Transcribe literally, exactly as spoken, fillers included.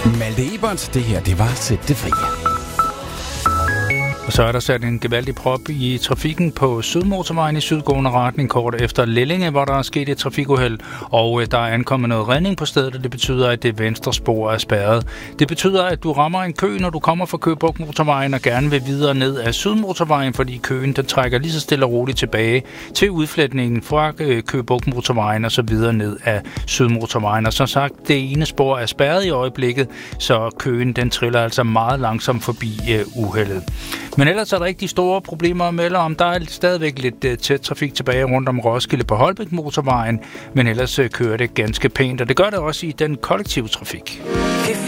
Malte Ebert, det her, det var Sæt det fri. Og så er der sat en gevaldig prop i trafikken på Sydmotorvejen i sydgående retning kort efter Lellinge, hvor der er sket et trafikuheld, og der er ankommet noget redning på stedet, og det betyder, at det venstre spor er spærret. Det betyder, at du rammer en kø, når du kommer fra Køge Bugt Motorvejen og gerne vil videre ned af Sydmotorvejen, fordi køen den trækker lige så stille og roligt tilbage til udfletningen fra Køge Bugt Motorvejen og så videre ned af Sydmotorvejen. Og som sagt, det ene spor er spærret i øjeblikket, så køen den triller altså meget langsomt forbi uh, uheldet. Men ellers er der ikke de store problemer med, om der er stadigvæk lidt uh, tæt trafik tilbage rundt om Roskilde på Holbæk Motorvejen, men ellers uh, kører det ganske pænt, og det gør det også i den kollektive trafik.